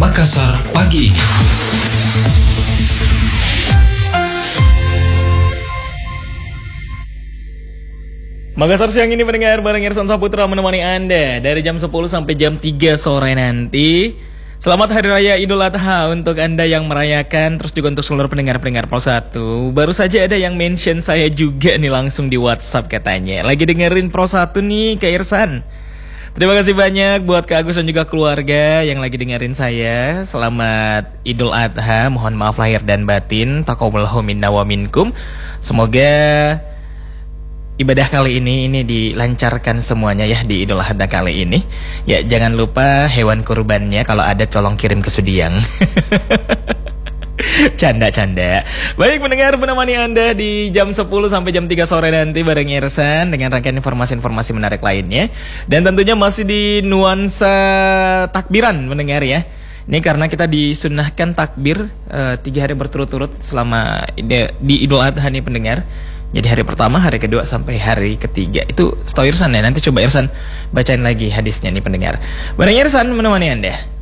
Makassar pagi ini. Makassar siang ini mendengar bareng Irsan Saputra menemani Anda dari jam 10 sampai jam 3 sore nanti. Selamat Hari Raya Idul Adha untuk Anda yang merayakan, terus juga untuk seluruh pendengar-pendengar Pro 1. Baru saja ada yang mention saya juga nih langsung di WhatsApp katanya. Lagi dengerin Pro 1 nih Kak Irsan. Terima kasih banyak buat Kak Agus dan juga keluarga yang lagi dengerin saya. Selamat Idul Adha, mohon maaf lahir dan batin. Taqabbalallahu minna wa minkum. Semoga ibadah kali ini dilancarkan semuanya ya di Idul Adha kali ini. Ya jangan lupa hewan kurbannya kalau ada colong kirim ke Sudiang. Canda-canda. Baik mendengar menemani Anda di jam 10 sampai jam 3 sore nanti bareng Irsan dengan rangkaian informasi-informasi menarik lainnya. Dan tentunya masih di nuansa takbiran mendengar ya. Ini karena kita disunnahkan takbir 3 hari berturut-turut selama di Idul Adha nih pendengar. Jadi hari pertama, hari kedua, sampai hari ketiga. Itu setahu Irsan ya, nanti coba Irsan bacain lagi hadisnya nih pendengar. Bareng Irsan menemani Anda.